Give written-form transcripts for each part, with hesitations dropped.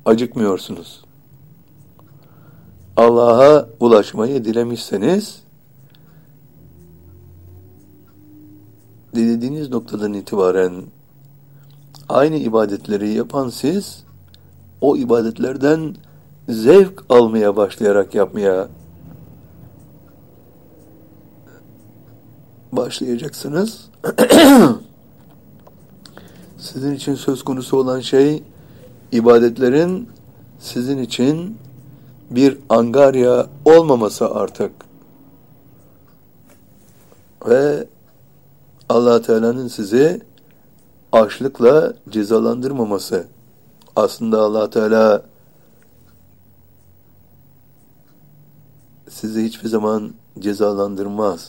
acıkmıyorsunuz. Allah'a ulaşmayı dilemişseniz, dilediğiniz noktadan itibaren aynı ibadetleri yapan siz, o ibadetlerden zevk almaya başlayarak yapmaya başlayacaksınız. Sizin için söz konusu olan şey, ibadetlerin sizin için bir angarya olmaması artık. Ve Allah Teala'nın sizi açlıkla cezalandırmaması. Aslında Allah Teala sizi hiçbir zaman cezalandırmaz.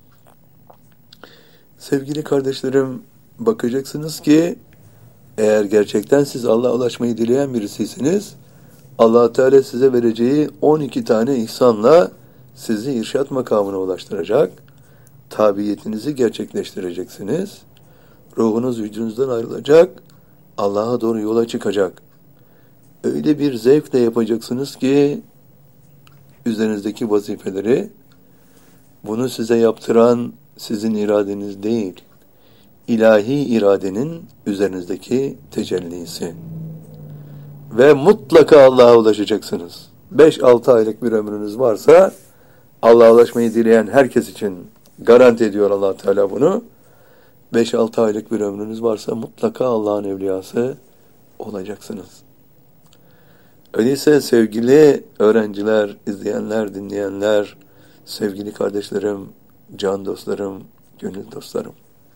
Sevgili kardeşlerim, bakacaksınız ki eğer gerçekten siz Allah'a ulaşmayı dileyen birisiyseniz, Allah Teala size vereceği 12 tane ihsanla sizi irşat makamına ulaştıracak. Tabiyetinizi gerçekleştireceksiniz. Ruhunuz vücudunuzdan ayrılacak. Allah'a doğru yola çıkacak. Öyle bir zevkle yapacaksınız ki üzerinizdeki vazifeleri, bunu size yaptıran sizin iradeniz değil, ilahi iradenin üzerinizdeki tecellisi. Ve mutlaka Allah'a ulaşacaksınız. 5-6 aylık bir ömrünüz varsa, Allah'a ulaşmayı dileyen herkes için garanti ediyor Allah Teala bunu. 5-6 aylık bir ömrünüz varsa mutlaka Allah'ın evliyası olacaksınız. Öyleyse sevgili öğrenciler, izleyenler, dinleyenler, sevgili kardeşlerim, can dostlarım, gönül dostlarım.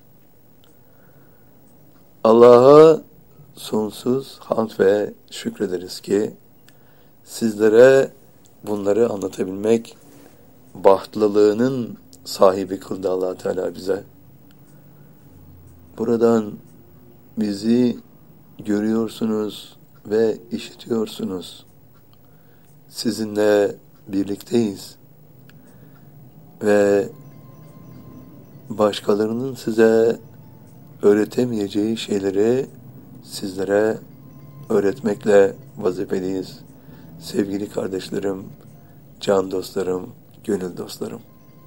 Allah'a sonsuz hamd ve şükrederiz ki sizlere bunları anlatabilmek bahtlılığının sahibi kıldı Allah Teala bize. Buradan bizi görüyorsunuz ve işitiyorsunuz. Sizinle birlikteyiz. Ve başkalarının size öğretemeyeceği şeyleri sizlere öğretmekle vazifeliyiz. Sevgili kardeşlerim, can dostlarım, gönül dostlarım.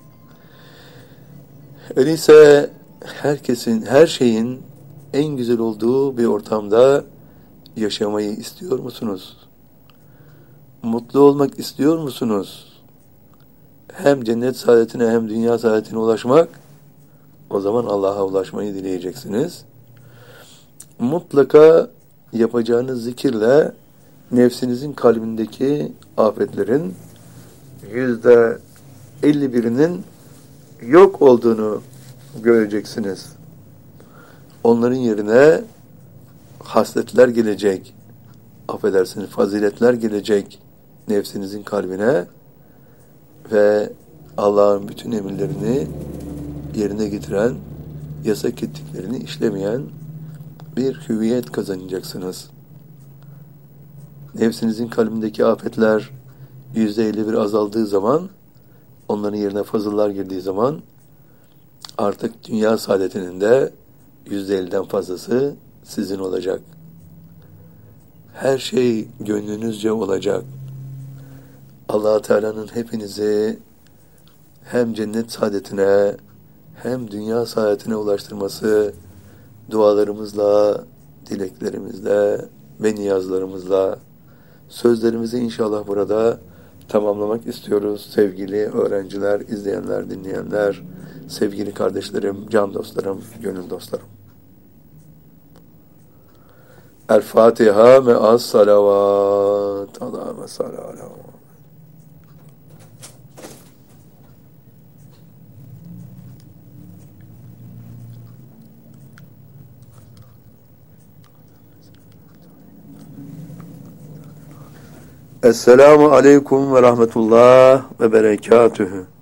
Öyleyse herkesin, her şeyin en güzel olduğu bir ortamda yaşamayı istiyor musunuz? Mutlu olmak istiyor musunuz? Hem cennet saadetine hem dünya saadetine ulaşmak, o zaman Allah'a ulaşmayı dileyeceksiniz. Mutlaka yapacağınız zikirle nefsinizin kalbindeki afetlerin %51'inin yok olduğunu göreceksiniz. Onların yerine hasletler gelecek, affedersiniz, faziletler gelecek nefsinizin kalbine ve Allah'ın bütün emirlerini yerine getiren, yasak ettiklerini işlemeyen bir hüviyet kazanacaksınız. Nefsinizin kalbindeki afetler %51 azaldığı zaman, onların yerine fazıllar girdiği zaman artık dünya saadetinin de %50'den fazlası sizin olacak. Her şey gönlünüzce olacak. Allah Teala'nın hepinizi hem cennet saadetine hem dünya saadetine ulaştırması dualarımızla, dileklerimizle ve niyazlarımızla, sözlerimizi inşallah burada tamamlamak istiyoruz. Sevgili öğrenciler, izleyenler, dinleyenler, sevgili kardeşlerim, can dostlarım, gönül dostlarım. El-Fatiha me'as salavat. Allahümme salli ala. Esselamu aleyküm ve rahmetullah ve berekatühü.